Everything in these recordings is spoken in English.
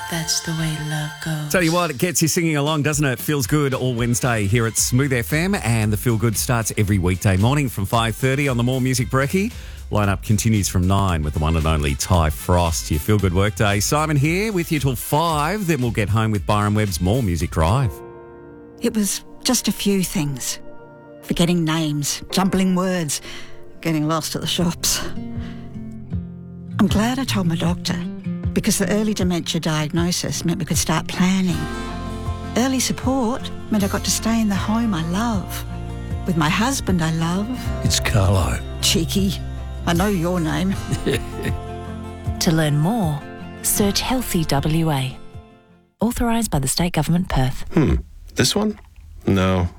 That's the way love goes. Tell you what, it gets you singing along, doesn't it? Feels good all Wednesday here at Smooth FM, and the Feel Good starts every weekday morning from 5:30 on the More Music Brekkie. Lineup continues from 9 with the one and only Ty Frost. Your Feel Good workday. Simon here with you till 5, then we'll get home with Byron Webb's More Music Drive. It was just a few things. Forgetting names, jumbling words, getting lost at the shops. I'm glad I told my doctor, because the early dementia diagnosis meant we could start planning. Early support meant I got to stay in the home I love, with my husband I love. It's Carlo. Cheeky. I know your name. To learn more, search Healthy WA. Authorised by the State Government, Perth. This one? No.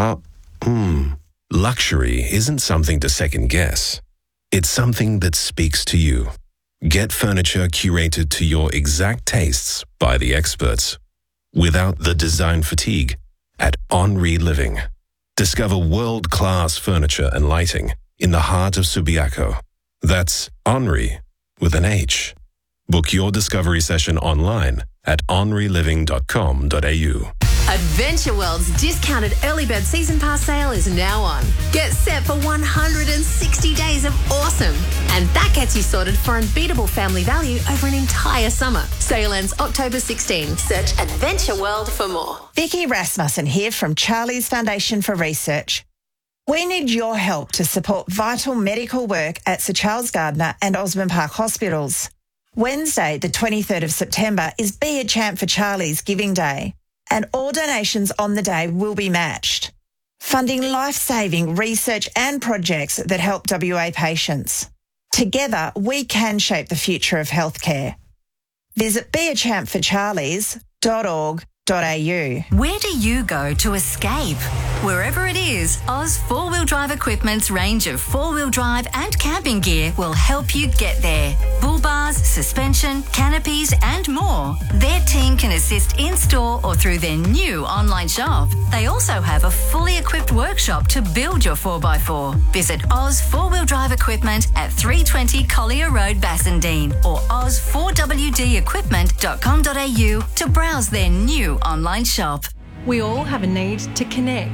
Luxury isn't something to second guess. It's something that speaks to you. Get furniture curated to your exact tastes by the experts, without the design fatigue, at Henri Living. Discover world-class furniture and lighting in the heart of Subiaco. That's Henri with an H. Book your discovery session online at henriliving.com.au. Adventure World's discounted early bird season pass sale is now on. Get set for 160 days of awesome. And that gets you sorted for unbeatable family value over an entire summer. Sale ends October 16. Search Adventure World for more. Vicky Rasmussen here from Charlie's Foundation for Research. We need your help to support vital medical work at Sir Charles Gardner and Osborne Park Hospitals. Wednesday, the 23rd of September, is Be a Champ for Charlie's Giving Day, and all donations on the day will be matched, funding life-saving research and projects that help WA patients. Together, we can shape the future of healthcare. Visit beachampforcharlies.org.au. Where do you go to escape? Wherever it is, Oz 4-Wheel Drive Equipment's range of 4-wheel drive and camping gear will help you get there. Bull bars, suspension, canopies and more. Their team can assist in-store or through their new online shop. They also have a fully equipped workshop to build your 4x4. Visit Oz 4-Wheel Drive Equipment at 320 Collier Road, Bassendean, or oz4wdequipment.com.au to browse their new online shop. We all have a need to connect.